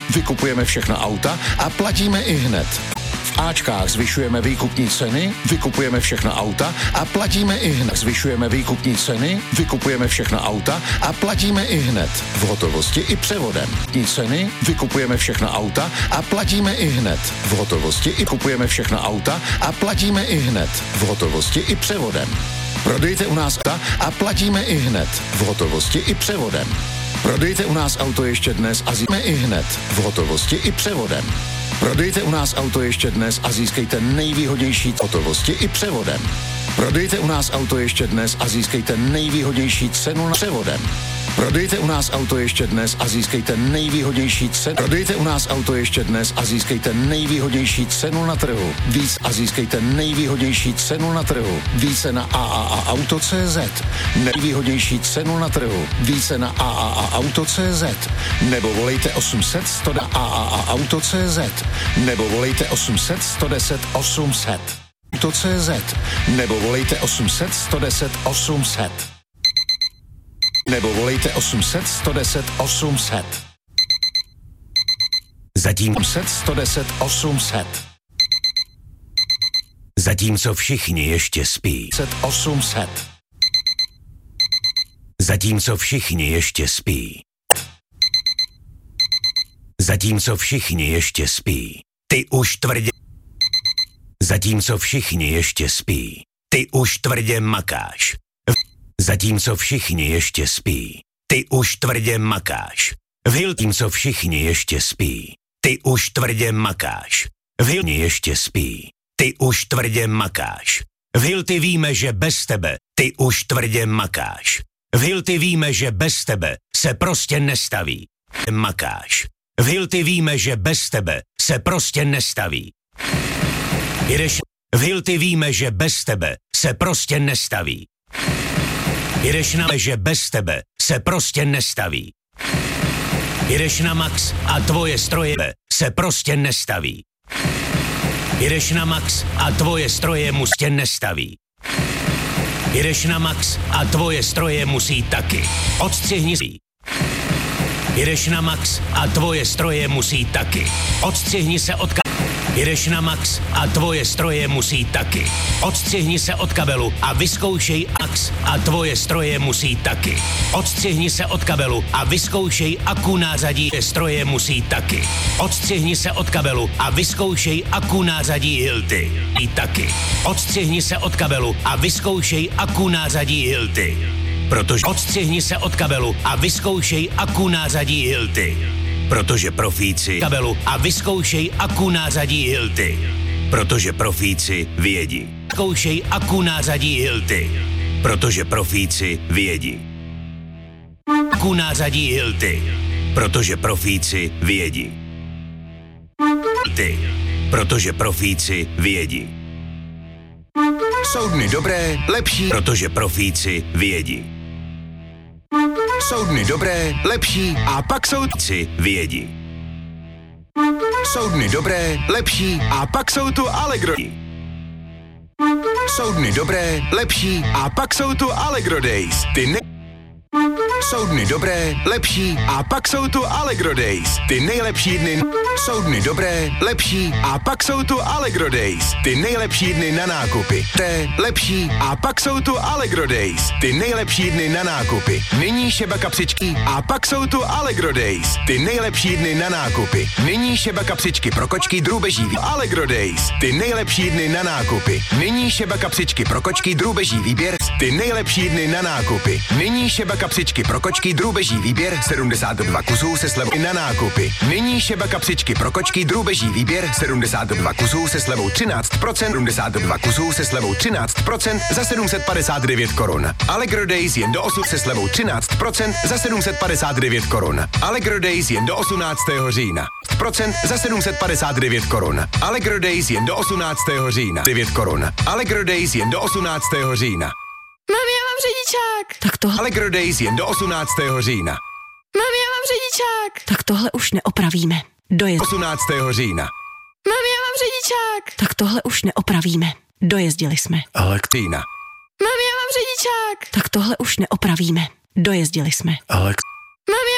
vykupujeme všechna auta a platíme i hned. V Ačkách zvyšujeme výkupní ceny, vykupujeme všechna auta a platíme i hned. Zvyšujeme výkupní ceny, vykupujeme všechna auta a platíme i hned. V hotovosti i převodem. Ceny, vykupujeme všechna auta a platíme i hned. V hotovosti i kupujeme všechna auta a platíme i hned. V hotovosti i převodem. Prodejte u nás auta a platíme i hned. V hotovosti i převodem. Prodejte u nás auto ještě dnes a získejte i hned. V hotovosti i převodem. Prodejte u nás auto ještě dnes a získejte nejvýhodnější hotovosti i převodem. Prodejte u nás auto ještě dnes a získejte nejvýhodnější cenu na převodem. Prodejte u nás auto ještě dnes a získejte nejvýhodnější cenu. Prodejte u nás auto ještě dnes a získejte nejvýhodnější cenu na trhu. Víc a získejte nejvýhodnější cenu na trhu. Více na AAAauto.cz. Nejvýhodnější cenu na trhu. Více na AAAauto.cz. Nebo volejte 800 100 AAAauto.cz. Nebo volejte 800 110 800. Auto.cz. Nebo volejte 800 110 800. Nebo volejte 800 110 800. Zatím 800 110 800. Zatímco všichni ještě spí. 800. Zatímco všichni ještě spí. Zatímco všichni ještě spí. Ty už tvrdě. Zatímco všichni ještě spí. Ty už tvrdě makáš. Zatímco všichni ještě spí. Ty už tvrdě makáš. Zatímco všichni ještě spí. Ty už tvrdě makáš. Všichni ještě spí. Ty už tvrdě makáš. Hilty víme, že bez tebe ty už tvrdě makáš. Hilty víme, že bez tebe se prostě nestaví. Makáš. Hilty víme, že bez tebe se prostě nestaví. Jdeš. Hilty víme, že bez tebe se prostě nestaví. Jdeš na, že bez tebe se prostě nestaví. Jdeš na max a tvoje stroje se prostě nestaví. Jdeš na max a tvoje stroje musí nestaví. Jdeš na max a tvoje stroje musí taky. Odstřihni si. Jdeš na max a tvoje stroje musí taky. Odstřihni se od Jdeš na max a tvoje stroje musí taky. Odstřihni se od kabelu a vyzkoušej max a tvoje stroje musí taky. Odstřihni se od kabelu a vyzkoušej aku nářadí stroje musí taky. Odstřihni se od kabelu a vyzkoušej aku nářadí Hilty. I taky. Odstřihni se od kabelu a vyzkoušej aku nářadí Hilty. Protože odstřihni se od kabelu a vyzkoušej aku nářadí Hilty. Protože profíci kabelu a vyzkoušej aku nářadí Hilty. Protože profíci vědí. Zkoušej aku nářadí Hilty. Protože profíci vědí. Aku nářadí Hilty. Protože profíci vědí. Hilty. Protože profíci vědí. Jsou dny dobré, lepší. Protože profíci vědí. Jsou dny dobré, lepší a pak jsou Profíci vědí. Jsou dny dobré, lepší a pak jsou tu Allegro. Jsou dny dobré, lepší a pak jsou tu Allegro Days. Jsou dny dobré, lepší a pak jsou tu Allegro Days. Ty nejlepší dny. Jsou dny dobré, lepší a pak jsou tu Allegro Days. Ty nejlepší dny na nákupy. Lepší a pak jsou tu Allegro Days. Ty nejlepší dny na nákupy. Nyní šeba kapřičky a pak jsou tu Allegro Days. Ty nejlepší dny na nákupy. Nyní šeba kapřičky pro kočky drůbeží. Allegro Days. Ty nejlepší dny na nákupy. Nyní šeba kapřičky pro kočky drůbeží výběr. Ty nejlepší dny na nákupy. Nyní šeba kapřičky pro kočky drůbeží výběr 72 kusů se slevou na nákupy. Nyní šeba kapřičky pro kočky drůbeží výběr 72 kusů se slevou 13%, 72 kusů se slevou 13% za 759 korun. Allegro Days jen do 8 se slevou 13% za 759 korun. Allegro Days jen do 18. října. Za 759 korun. Allegro Days jen do 18. října. 9 korun. Allegro Days jen do 18. října. Mami, já mám řidičák. Tak tohle... Allegro Days jen do 18. října. Mami, já mám řidičák. Tak tohle už neopravíme. Dojezd... 18. října. Mami, já mám řidičák. Tak tohle už neopravíme. Dojezdili jsme. Alektína. Mami, já mám řidičák. Tak tohle už neopravíme. Dojezdili jsme. Alek... Mami,